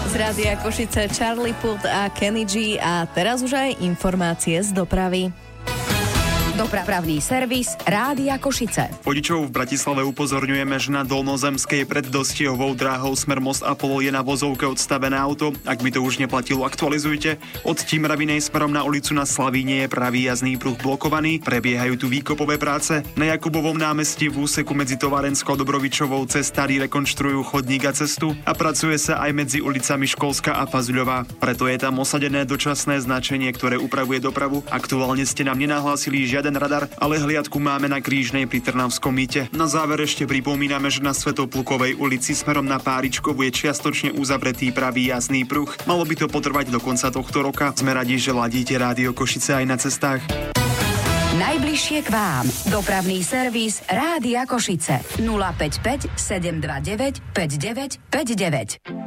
Z Rádia Košice Charlie Puth a Kenny G a teraz už aj informácie z dopravy. Dopravný servis Rádia Košice. Vodičov v Bratislave upozorňujeme, že na Dolnozemskej pred Dostihovou dráhou smer Most Apollo je na vozovke odstavené auto. Ak by to už neplatilo, aktualizujte. Od Timravinej smerom na ulicu na Slavíne je pravý jazdný pruh blokovaný. Prebiehajú tu výkopové práce. Na Jakubovom námestí v úseku medzi Tovarenskou a Dobrovičovou cestári rekonštruujú chodník a cestu a pracuje sa aj medzi ulicami Školská a Fazuľová. Preto je tam osadené dočasné značenie, ktoré upravuje dopravu. Aktuálne ste nám nenahlásili žiaden radar, ale hliadku máme na Krížnej pri Trnavskom mýte. Na záver ešte pripomíname, že na Svätoplukovej ulici smerom na Páričkovu je čiastočne uzavretý pravý jazdný pruh. Malo by to potrvať do konca tohto roka. Sme radi, že ladíte Rádio Košice aj na cestách. Najbližšie k vám. Dopravný servis Rádia Košice. 055 729 5959.